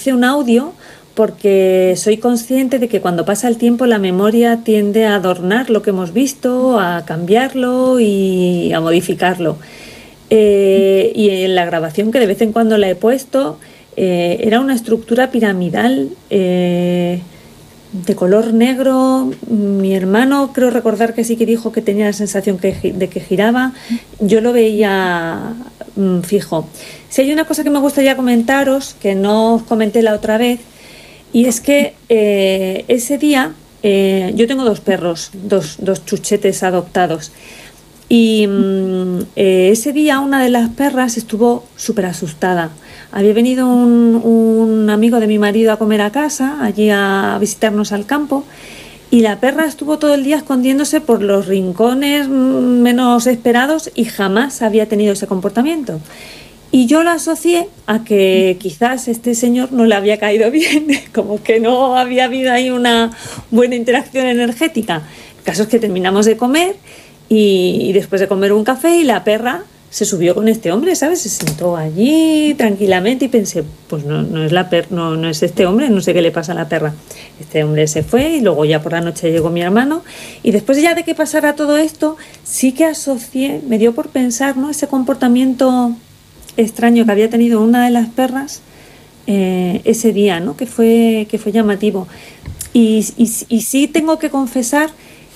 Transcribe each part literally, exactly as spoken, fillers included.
hice un audio porque soy consciente de que cuando pasa el tiempo la memoria tiende a adornar lo que hemos visto, a cambiarlo y a modificarlo. Eh, y en la grabación, que de vez en cuando la he puesto, eh, era una estructura piramidal eh, de color negro. Mi hermano, creo recordar que sí que dijo que tenía la sensación que, de que giraba. Yo lo veía mm, fijo. Si hay una cosa que me gustaría comentaros, que no os comenté la otra vez, y es que eh, ese día eh, yo tengo dos perros, dos, dos chuchetes adoptados. Y mmm, eh, ese día una de las perras estuvo súper asustada. Había venido un, un amigo de mi marido a comer a casa, allí a visitarnos al campo, y la perra estuvo todo el día escondiéndose por los rincones menos esperados y jamás había tenido ese comportamiento. Y yo lo asocié a que quizás este señor no le había caído bien, como que no había habido ahí una buena interacción energética. El caso es que terminamos de comer y, y después de comer un café, y la perra se subió con este hombre, ¿sabes? Se sentó allí tranquilamente y pensé, pues no, no es la per- no, no es este hombre, no sé qué le pasa a la perra. Este hombre se fue y luego ya por la noche llegó mi hermano, y después ya de que pasara todo esto, sí que asocié, me dio por pensar, ¿no?, ese comportamiento extraño que había tenido una de las perras eh, ese día, ¿no?, que fue, que fue llamativo. Y, y, y sí tengo que confesar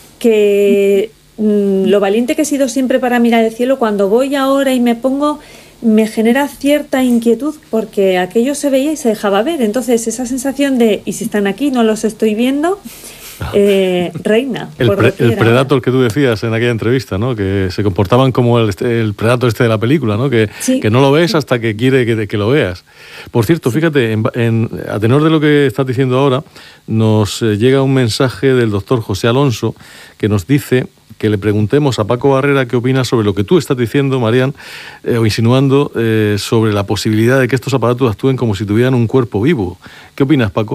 que mmm, lo valiente que he sido siempre para mirar el cielo, cuando voy ahora y me pongo, me genera cierta inquietud, porque aquello se veía y se dejaba ver. Entonces esa sensación de, ¿y si están aquí no los estoy viendo?, Eh, reina. El, pre, el Predator que tú decías en aquella entrevista, ¿no?, que se comportaban como el, el Predator este de la película, ¿no?, que, sí. que no lo ves hasta que quiere que, que lo veas. Por cierto, fíjate, en, en, a tenor de lo que estás diciendo ahora, nos eh, llega un mensaje del doctor José Alonso, que nos dice que le preguntemos a Paco Barrera qué opina sobre lo que tú estás diciendo, Marian, eh, o insinuando eh, sobre la posibilidad de que estos aparatos actúen como si tuvieran un cuerpo vivo. ¿Qué opinas, Paco?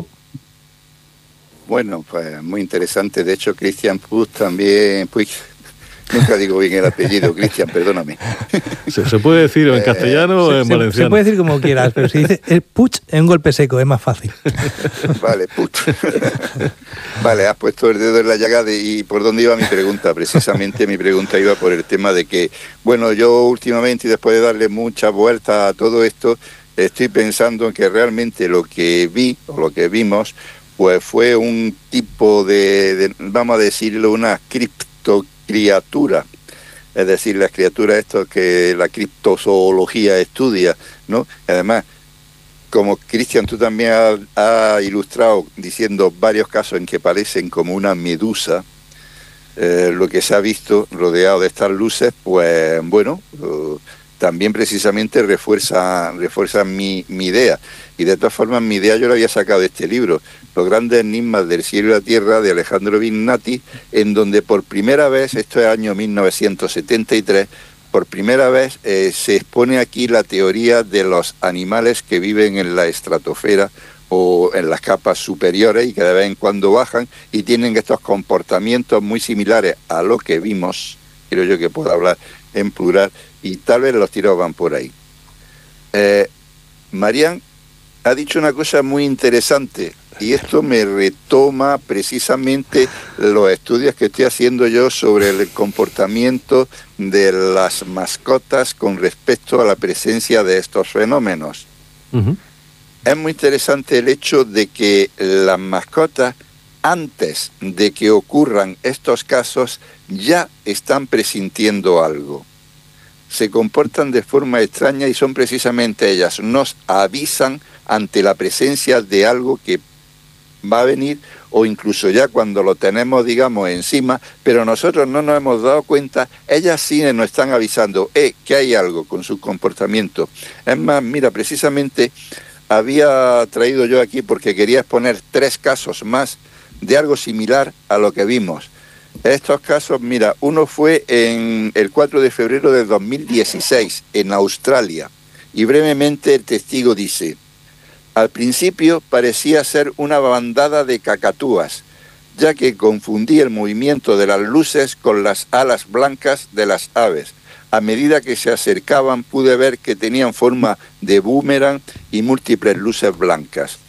Bueno, pues muy interesante. De hecho, Christian Puig también, Puig, nunca digo bien el apellido, Christian, perdóname. ¿Se, se puede decir en castellano o en se, valenciano? Se puede decir como quieras, pero si dice el Puig en un golpe seco, es más fácil. Vale, Puig. Vale, has puesto el dedo en la llaga de, y por dónde iba mi pregunta. Precisamente mi pregunta iba por el tema de que, bueno, yo últimamente, y después de darle muchas vueltas a todo esto, estoy pensando en que realmente lo que vi, o lo que vimos, pues fue un tipo de, de, vamos a decirlo, una criptocriatura. Es decir, las criaturas estas que la criptozoología estudia, ¿no? Además, como Cristian, tú también has, has ilustrado diciendo varios casos en que parecen como una medusa, eh, lo que se ha visto rodeado de estas luces, pues bueno, uh, también precisamente refuerza, refuerza mi, mi idea. Y de todas formas, mi idea yo la había sacado de este libro, Los grandes enigmas del cielo y la tierra, de Alejandro Vignati, en donde por primera vez, esto es año mil novecientos setenta y tres, por primera vez eh, se expone aquí la teoría de los animales que viven en la estratosfera o en las capas superiores y que de vez en cuando bajan y tienen estos comportamientos muy similares a lo que vimos, creo yo que puedo hablar en plural, y tal vez los tiros van por ahí. Eh, Marian ha dicho una cosa muy interesante, y esto me retoma precisamente los estudios que estoy haciendo yo sobre el comportamiento de las mascotas con respecto a la presencia de estos fenómenos. Uh-huh. Es muy interesante el hecho de que las mascotas, antes de que ocurran estos casos, ya están presintiendo algo. Se comportan de forma extraña y son precisamente ellas, nos avisan ante la presencia de algo que va a venir, o incluso ya cuando lo tenemos, digamos, encima, pero nosotros no nos hemos dado cuenta, ellas sí nos están avisando, eh, que hay algo con su comportamiento. Es más, mira, precisamente había traído yo aquí porque quería exponer tres casos más de algo similar a lo que vimos. Estos casos, mira, uno fue en el cuatro de febrero de dos mil dieciséis, en Australia, y brevemente el testigo dice: al principio parecía ser una bandada de cacatúas, ya que confundí el movimiento de las luces con las alas blancas de las aves. A medida que se acercaban pude ver que tenían forma de boomerang y múltiples luces blancas.